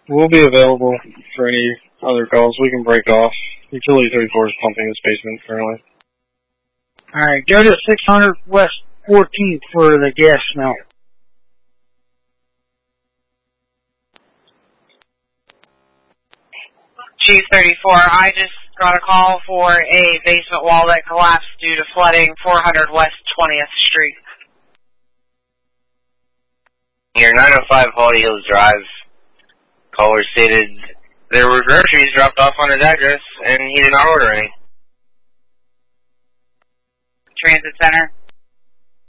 We'll be available for any other calls. We can break off. Utility 34 is pumping this basement currently. Alright, go to 600 West 14th for the gas smell. Chief 34, I just got a call for a basement wall that collapsed due to flooding, 400 West 20th Street. Here, 905 Holly Hills Drive. Caller stated there were groceries dropped off on his address, and he did not order any. Transit Center.